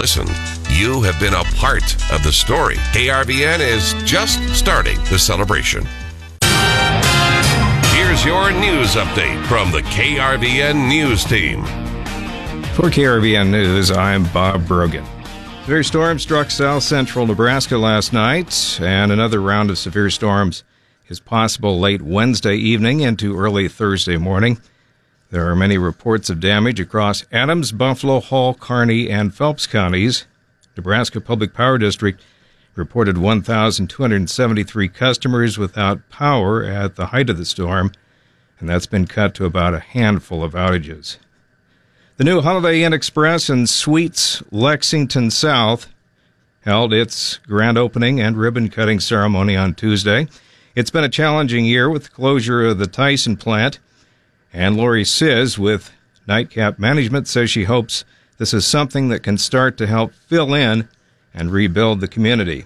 listened. You have been a part of the story. KRVN is just starting the celebration. Here's your news update from the KRVN News Team. For KRVN News, I'm Bob Brogan. Severe storm struck south central Nebraska last night, and another round of severe storms is possible late Wednesday evening into early Thursday morning. There are many reports of damage across Adams, Buffalo, Hall, Kearney, and Phelps counties. Nebraska Public Power District reported 1,273 customers without power at the height of the storm, and that's been cut to about a handful of outages. The new Holiday Inn Express and Suites Lexington South held its grand opening and ribbon-cutting ceremony on Tuesday. It's been a challenging year with the closure of the Tyson plant, and Lori Sizz with Nightcap Management says she hopes this is something that can start to help fill in and rebuild the community.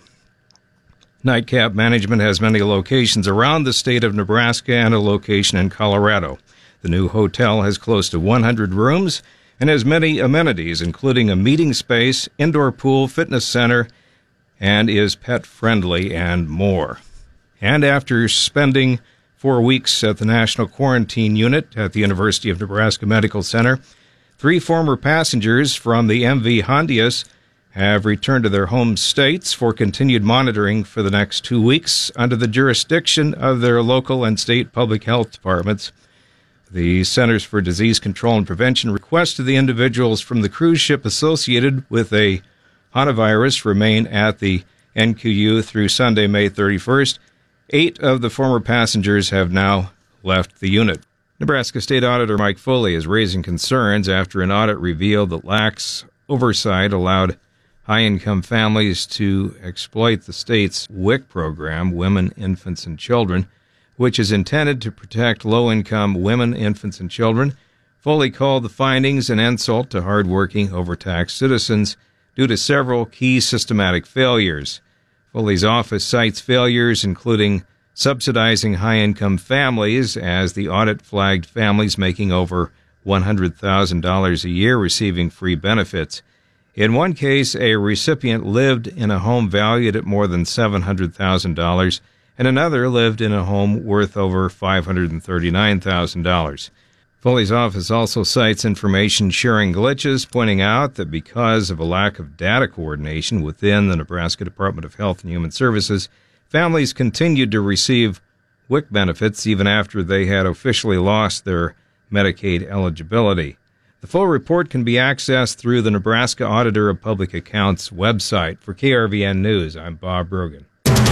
Nightcap Management has many locations around the state of Nebraska and a location in Colorado. The new hotel has close to 100 rooms and has many amenities, including a meeting space, indoor pool, fitness center, and is pet-friendly and more. And after spending 4 weeks at the National Quarantine Unit at the University of Nebraska Medical Center, 3 former passengers from the MV Hondius have returned to their home states for continued monitoring for the next 2 weeks under the jurisdiction of their local and state public health departments. The Centers for Disease Control and Prevention requested the individuals from the cruise ship associated with a hantavirus remain at the NQU through Sunday, May 31st. 8 of the former passengers have now left the unit. Nebraska State Auditor Mike Foley is raising concerns after an audit revealed that lax oversight allowed high-income families to exploit the state's WIC program, Women, Infants, and Children, which is intended to protect low-income women, infants, and children. Foley called the findings an insult to hard-working, overtaxed citizens due to several key systematic failures. Foley's office cites failures including subsidizing high-income families, as the audit flagged families making over $100,000 a year receiving free benefits. In one case, a recipient lived in a home valued at more than $700,000, and another lived in a home worth over $539,000. Foley's office also cites information sharing glitches, pointing out that because of a lack of data coordination within the Nebraska Department of Health and Human Services, families continued to receive WIC benefits even after they had officially lost their Medicaid eligibility. The full report can be accessed through the Nebraska Auditor of Public Accounts website. For KRVN News, I'm Bob Brogan.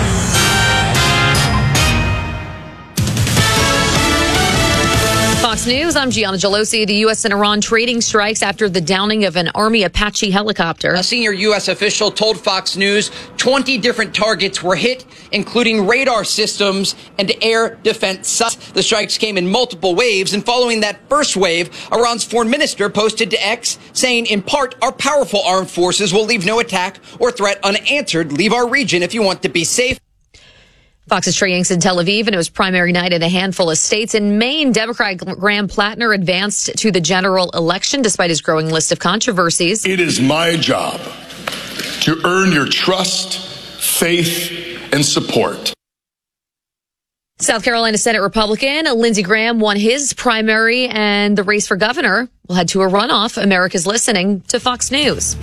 Fox News, I'm Gianna Gelosi. The U.S. and Iran trading strikes after the downing of an Army Apache helicopter. A senior U.S. official told Fox News 20 different targets were hit, including radar systems and air defense systems. The strikes came in multiple waves, and following that first wave, Iran's foreign minister posted to X, saying, in part, our powerful armed forces will leave no attack or threat unanswered. Leave our region if you want to be safe. Fox's Trey Yanks in Tel Aviv, and it was primary night in a handful of states. In Maine, Democrat Graham Plattner advanced to the general election despite his growing list of controversies. It is my job to earn your trust, faith, and support. South Carolina Senate Republican Lindsey Graham won his primary, and the race for governor will head to a runoff. America's listening to Fox News.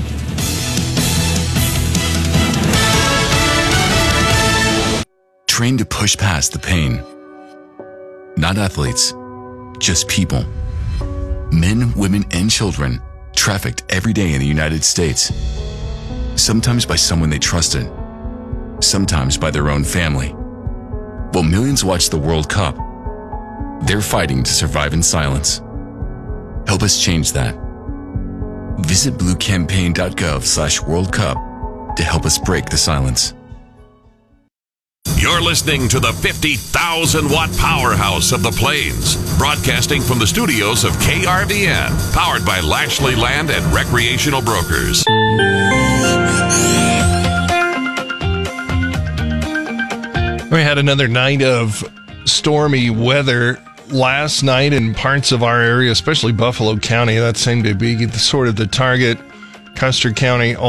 Trained to push past the pain. Not athletes, just people. Men, women, and children trafficked every day in the United States. Sometimes by someone they trusted, sometimes by their own family. While millions watch the World Cup, they're fighting to survive in silence. Help us change that. Visit bluecampaign.gov/World Cup to help us break the silence. You're listening to the 50,000-watt powerhouse of the Plains, broadcasting from the studios of KRVN, powered by Lashley Land and Recreational Brokers. We had another night of stormy weather last night in parts of our area, especially Buffalo County. That seemed to be sort of the target. Custer County